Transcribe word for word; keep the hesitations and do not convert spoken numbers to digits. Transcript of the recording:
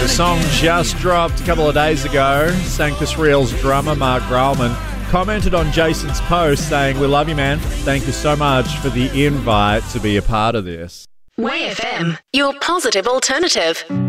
The song just dropped a couple of days ago. Sanctus Real's drummer, Mark Grauman, commented on Jason's post saying, "We love you, man. Thank you so much for the invite to be a part of this." Way F M, your positive alternative.